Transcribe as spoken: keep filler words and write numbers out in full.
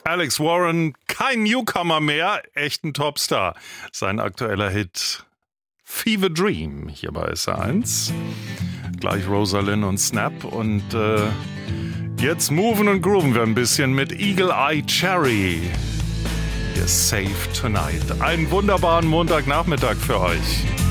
Alex Warren, kein Newcomer mehr, echt ein Topstar. Sein aktueller Hit Fever Dream, hier bei S R eins. Gleich Rosalind und Snap und äh, jetzt moven und grooven wir ein bisschen mit Eagle Eye Cherry. You're safe tonight. Einen wunderbaren Montagnachmittag für euch.